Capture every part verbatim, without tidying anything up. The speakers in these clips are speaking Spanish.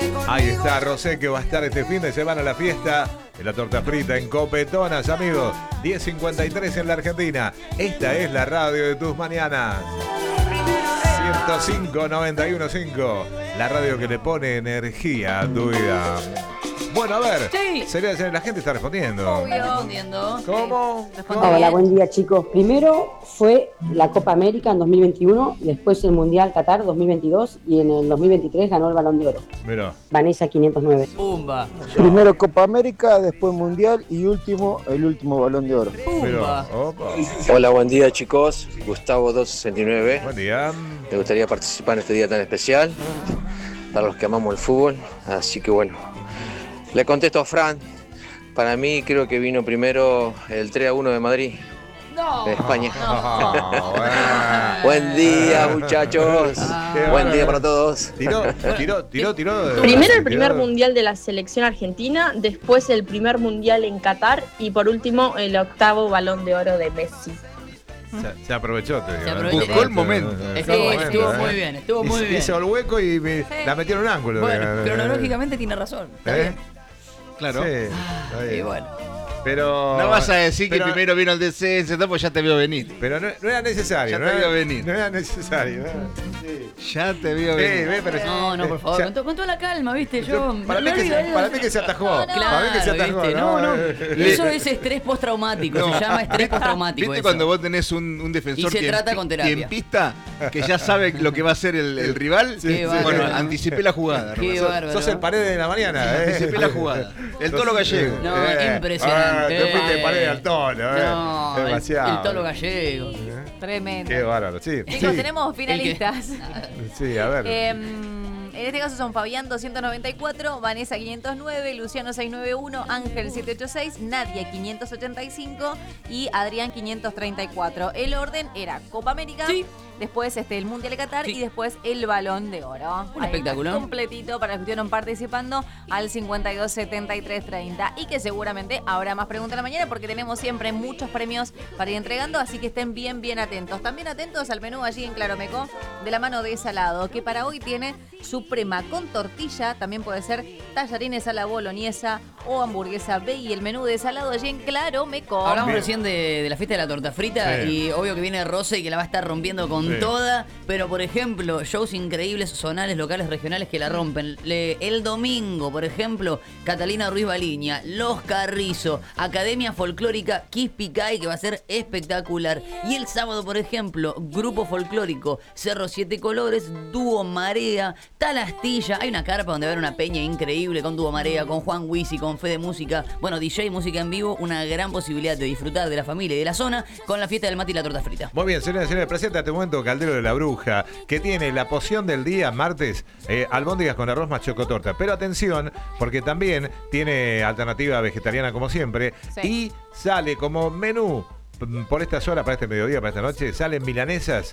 Ahí está Rosé, que va a estar este fin de semana a la fiesta en la torta frita en Copetonas, amigos. diez cincuenta y tres en la Argentina. Esta es la radio de tus mañanas. ciento cinco noventa y uno punto cinco. La radio que le pone energía a tu vida. Bueno, a ver, Sí. sería, la gente está respondiendo. Obvio. Respondiendo. ¿Cómo? Sí, ¿Cómo? Hola, buen día chicos. Primero fue la Copa América en dos mil veintiuno, después el Mundial Qatar dos mil veintidós y en el dos mil veintitrés ganó el Balón de Oro. Mirá. Vanessa quinientos nueve. Pumba. Primero Copa América, después Mundial y último, el último Balón de Oro. Mirá. Pumba. Opa. Hola, buen día chicos. Gustavo doscientos sesenta y nueve. Buen día. Me gustaría participar en este día tan especial para los que amamos el fútbol. Así que bueno, le contesto a Fran. Para mí creo que vino primero el tres a uno de Madrid, No. de España. Ah, bueno. Buen día muchachos. Qué Buen día bárbaro. para todos. Tiró, tiró, tiró, tiró. de- Primero el tiró- primer mundial de la selección argentina, después el primer mundial en Qatar y por último el octavo Balón de Oro de Messi. Se, se aprovechó, te digo. Se ¿no? aprovechó. Buscó el momento. Estuvo, Buscó el estuvo momento, muy ¿eh? bien, estuvo muy Hizo- bien. Hizo el hueco y me- la metió en un ángulo. Bueno, Eh, cronológicamente tiene razón. Está ¿Eh? bien. Claro. Sí, está Y bien. bueno. Pero. No vas a decir pero- que primero vino el descenso, pues ya te vio venir. Pero no, no era necesario. Ya no, te era, vio venir. no era necesario. ¿no? Sí. Ya te vio Sí, venir. ve, pero- No, no, por favor, Ya- con, to- con toda la calma, ¿viste? Yo. Yo- para, me mí que olvido se, de- para mí que se atajó. No, no. Para mí que se Claro, atajó. ¿viste? No, no. Le- Eso es estrés postraumático. No. Se llama estrés postraumático. ¿Viste eso. cuando vos tenés un, un defensor Y se que, trata en, con pi- terapia. que en pista, que ya sabe lo que va a hacer el, el rival? Qué bueno, bárbaro. anticipé la jugada. Qué hermano. bárbaro. Sos el pared de la mañana. ¿eh? Anticipé la jugada. El toro gallego. No, Eh, impresionante. Ah, te fuiste de pared al tono. ¿eh? No, el, Demasiado. el tolo gallego. Tremendo. Qué bárbaro, sí. Chicos, Sí. tenemos finalistas. Sí, a ver. Eh, en este caso son Fabián doscientos noventa y cuatro, Vanessa quinientos nueve, Luciano seiscientos noventa y uno, Ángel setecientos ochenta y seis, Nadia quinientos ochenta y cinco y Adrián quinientos treinta y cuatro. El orden era Copa América, Sí. después este, el Mundial de Qatar Sí. y después el Balón de Oro. Un Ahí espectáculo. está, completito para los que estuvieron participando al cincuenta y dos setenta y tres treinta. Y que seguramente habrá más preguntas en la mañana porque tenemos siempre muchos premios para ir entregando, así que estén bien, bien atentos. También atentos al menú allí en Claromeco de la mano de Salado, que para hoy tiene suprema con tortilla, también puede ser tallarines a la boloñesa o hamburguesa B y el menú de Salado allí en Claromeco. Hablamos Bien. recién de, de la fiesta de la torta frita Sí. y obvio que viene Rose y que la va a estar rompiendo con Sí. toda, pero por ejemplo, shows increíbles, zonales, locales, regionales que la rompen. Le- el domingo, por ejemplo, Catalina Ruiz Baliña, Los Carrizo, Academia Folclórica Quispicay, que va a ser espectacular. Y el sábado, por ejemplo, Grupo Folclórico Cerro Siete Colores, Dúo Marea, Talastilla. Hay una carpa donde va a haber una peña increíble con Dúo Marea, con Juan Wisi, con Fede Música. Bueno, D J, música en vivo, una gran posibilidad de disfrutar de la familia y de la zona con la fiesta del mate y la torta frita. Muy bien, señores y señores, presenta este momento Caldero de la Bruja, que tiene la poción del día, martes, eh, albóndigas con arroz más chocotorta. Pero atención, porque también tiene alternativa vegetariana como siempre, Sí. y sale como menú, mm, por estas horas, para este mediodía, para esta noche, salen milanesas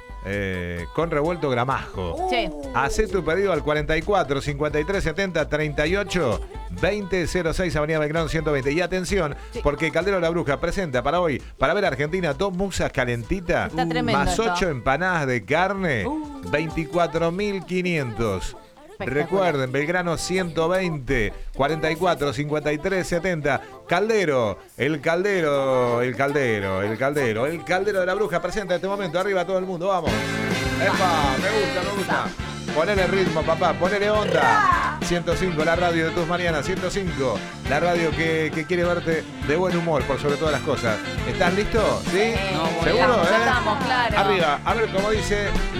eh, con revuelto gramajo. Sí. Hacé tu pedido al cuarenta y cuatro, cincuenta y tres, setenta, treinta y ocho, veinte cero seis, Avenida Belgrano ciento veinte. Y atención, Sí. porque Caldero de la Bruja presenta para hoy, para ver a Argentina, dos musas calentitas, Está tremendo más esto. ocho empanadas de carne, veinticuatro mil quinientos. Espectacular. Recuerden, Belgrano ciento veinte, cuarenta y cuatro, cincuenta y tres, setenta. Caldero, el caldero, el caldero, el caldero, el caldero de la Bruja presenta en este momento. Arriba todo el mundo, vamos. ¡Epa! Me gusta, me gusta. Ponele ritmo, papá, ponele onda. ciento cinco, la radio de tus mañanas, ciento cinco. La radio que, que quiere verte de buen humor, por sobre todas las cosas. ¿Estás listo? ¿Sí? No, ¿Seguro? ya eh? estamos, claro. Arriba, a ver cómo dice.